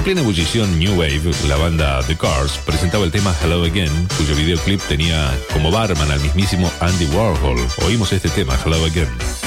plena ebullición New Wave, la banda The Cars presentaba el tema Hello Again, cuyo videoclip tenía como barman al mismísimo Andy Warhol. Oímos este tema, Hello Again.